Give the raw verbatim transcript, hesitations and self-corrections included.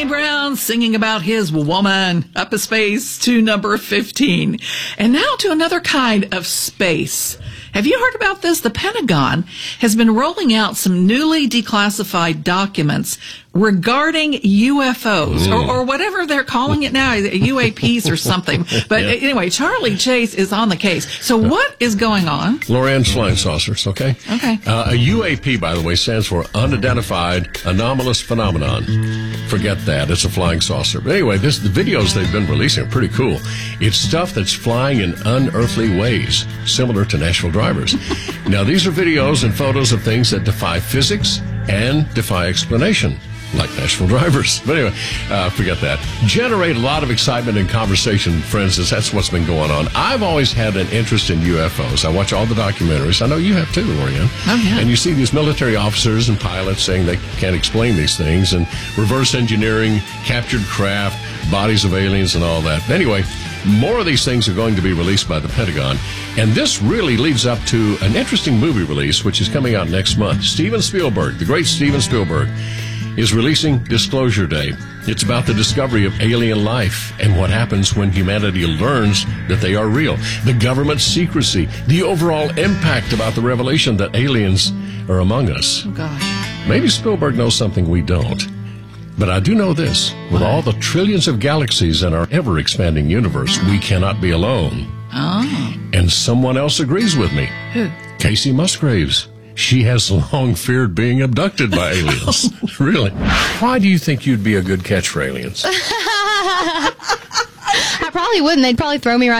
Brown singing about his woman. Up a space to number fifteen. And now to another kind of space. Have you heard about this? The Pentagon has been rolling out some newly declassified documents regarding U F Os, mm. or, or whatever they're calling it now, U A Ps or something. But yeah. Anyway, Charlie Chase is on the case. So what is going on? Lorenz flying saucers, okay? Okay. Uh, a U A P, by the way, stands for Unidentified Anomalous Phenomenon. Forget that. It's a flying saucer. But anyway, this the videos they've been releasing are pretty cool. It's stuff that's flying in unearthly ways, similar to Nashville drivers. Now, these are videos and photos of things that defy physics and defy explanation, like Nashville drivers. But anyway, uh, forget that. Generate a lot of excitement and conversation, friends, as that's what's been going on. I've always had an interest in U F Os. I watch all the documentaries. I know you have too, Lorianne. Oh, yeah. And you see these military officers and pilots saying they can't explain these things, and reverse engineering, captured craft, bodies of aliens, and all that. Anyway, more of these things are going to be released by the Pentagon, and this really leads up to an interesting movie release, which is coming out next month. Steven Spielberg, the great Steven Spielberg, is releasing Disclosure Day. It's about the discovery of alien life and what happens when humanity learns that they are real. The government's secrecy, the overall impact about the revelation that aliens are among us. Oh, God. Maybe Spielberg knows something we don't. But I do know this. With all the trillions of galaxies in our ever-expanding universe, we cannot be alone. Oh. And someone else agrees with me. Who? Casey Musgraves. She has long feared being abducted by aliens. Really? Why do you think you'd be a good catch for aliens? I probably wouldn't. They'd probably throw me right